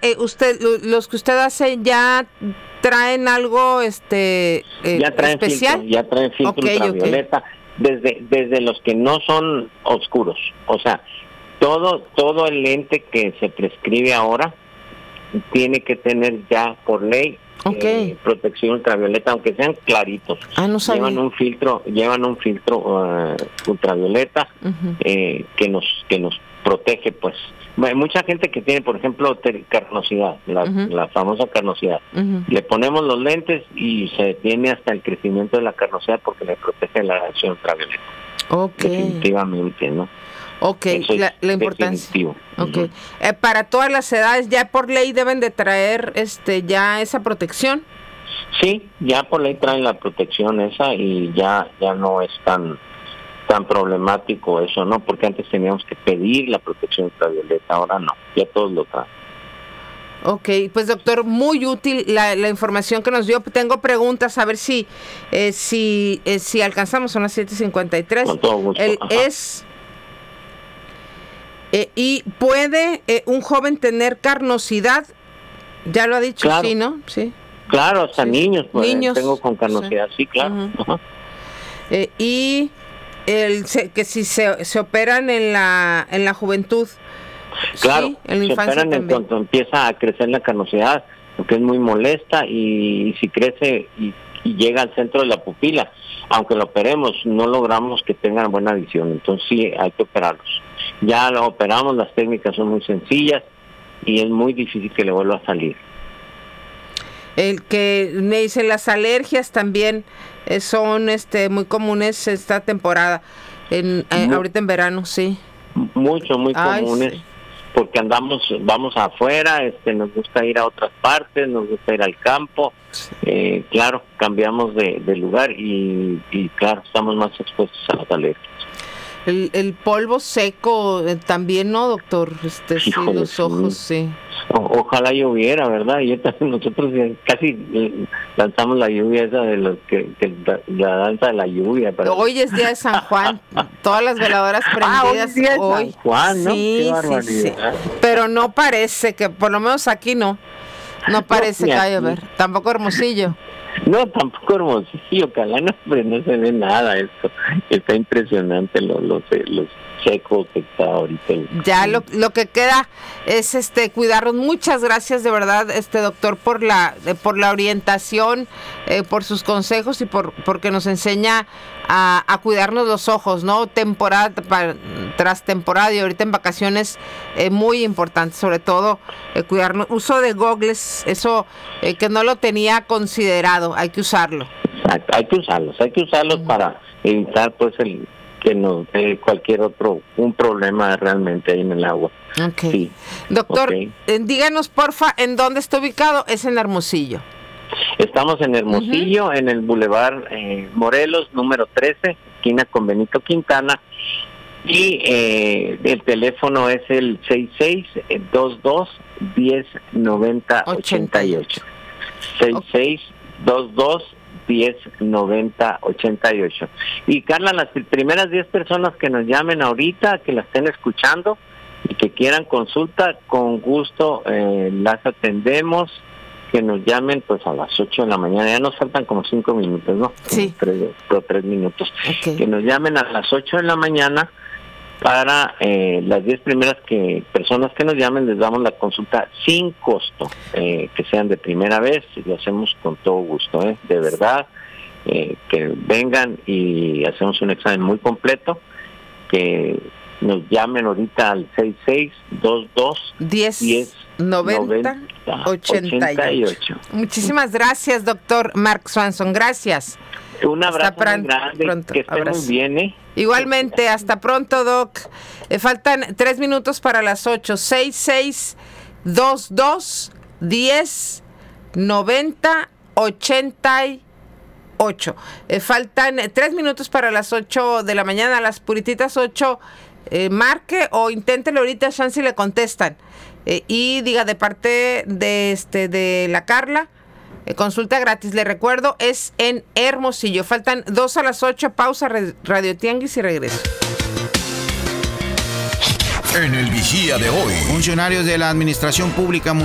los que usted hace ya traen algo ya traen especial. Ya traen filtro ultravioleta, desde los que no son oscuros. O sea, todo el lente que se prescribe ahora tiene que tener ya por ley protección ultravioleta, aunque sean claritos. No sabía. Llevan un filtro ultravioleta que nos protege, pues. Mucha gente que tiene, por ejemplo, carnosidad, la famosa carnosidad, le ponemos los lentes y se detiene hasta el crecimiento de la carnosidad porque le protege la radiación ultravioleta. Definitivamente, ¿no? La importancia. Para todas las edades, ya por ley deben de traer ya esa protección. Sí, ya por ley traen la protección esa y ya no es tan problemático eso, ¿no? Porque antes teníamos que pedir la protección ultravioleta, ahora no, ya todos lo traen. Pues doctor, muy útil la información que nos dio. Tengo preguntas, a ver si alcanzamos, son las 7:53. Con todo gusto. ¿Y puede un joven tener carnosidad? Ya lo ha dicho, claro. Sí, ¿no? Sí. Claro, hasta niños, pues, niños tengo con carnosidad, sí, claro. Y que si se operan en la juventud. Claro, sí, en la infancia se operan en cuanto empieza a crecer la carnosidad, porque es muy molesta y si crece y llega al centro de la pupila, aunque lo operemos, no logramos que tengan buena visión, entonces sí hay que operarlos. Ya lo operamos, las técnicas son muy sencillas y es muy difícil que le vuelva a salir. El que me dice las alergias también son muy comunes esta temporada, ahorita en verano, sí. Muy comunes. Sí. Porque vamos afuera, nos gusta ir a otras partes, nos gusta ir al campo, claro, cambiamos de lugar y claro, estamos más expuestos a las alergias. El polvo seco también, ¿no, doctor? Sí, los ojos, sí. Ojalá lloviera, ¿verdad? Y nosotros casi lanzamos la lluvia esa de los que la danza de la lluvia. Hoy es día de San Juan, todas las veladoras prendidas. Hoy es día de San Juan, ¿no? Sí, qué barbaridad. Sí. Pero no parece que, por lo menos aquí no parece que vaya a llover. Tampoco Hermosillo. No, tampoco Hermosillo, ojalá no se ve nada esto. Está impresionante los seco que está ahorita. Ya lo que queda es cuidarnos. Muchas gracias de verdad, doctor, por la orientación, por sus consejos y porque nos enseña a cuidarnos los ojos, ¿no? Temporada tras temporada y ahorita en vacaciones muy importante, sobre todo cuidarnos. Uso de gogles, eso que no lo tenía considerado, hay que usarlo. Exacto, hay que usarlos para evitar pues que nos dé cualquier un problema realmente ahí en el agua. Sí. Doctor, díganos porfa, ¿en dónde está ubicado? Es en Hermosillo. Estamos en Hermosillo, en el Boulevard Morelos, número 13, esquina con Benito Quintana, y el teléfono es el 6622-1090-88. 6622-1090-88. Y Carla, las primeras 10 personas que nos llamen ahorita, que la estén escuchando y que quieran consulta, con gusto las atendemos. Que nos llamen pues a las 8 de la mañana, ya nos faltan como 5 minutos, ¿no? Sí. 3 minutos. Okay. Que nos llamen a las 8 de la mañana para las 10 primeras personas que nos llamen, les damos la consulta sin costo, que sean de primera vez, y lo hacemos con todo gusto, de verdad, que vengan y hacemos un examen muy completo, que nos llamen ahorita al 6622-1090-88. Muchísimas gracias, doctor Mark Swanson, gracias. Un abrazo muy grande, que esté muy bien, Igualmente, hasta pronto, Doc. Faltan 3 minutos para las 8. 6622-1090-88. Faltan 3 minutos para las 8 de la mañana, las purititas 8. Marque o inténtelo ahorita, chance le contestan. Y diga de parte de la Carla, consulta gratis, le recuerdo, es en Hermosillo. Faltan 2 a las 8, pausa, Radio Tianguis y regreso. En el Vigía de hoy, funcionarios de la Administración Pública